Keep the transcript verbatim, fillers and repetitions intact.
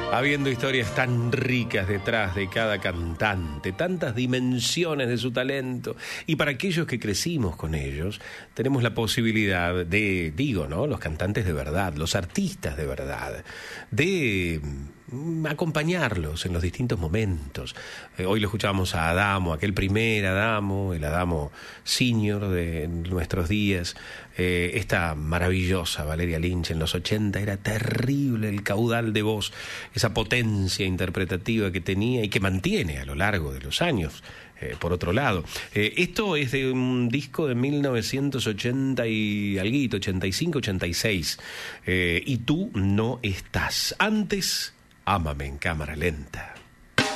Habiendo historias tan ricas detrás de cada cantante, tantas dimensiones de su talento, y para aquellos que crecimos con ellos, tenemos la posibilidad de, digo, ¿no? Los cantantes de verdad, los artistas de verdad, de acompañarlos en los distintos momentos. Eh, hoy lo escuchamos a Adamo, aquel primer Adamo, el Adamo senior de nuestros días. Eh, esta maravillosa Valeria Lynch en los ochenta, era terrible el caudal de voz, esa potencia interpretativa que tenía y que mantiene a lo largo de los años. Eh, por otro lado, eh, esto es de un disco de mil novecientos ochenta y alguito, ochenta y cinco, ochenta y seis, eh, y tú no estás. Antes, Ámame en cámara lenta.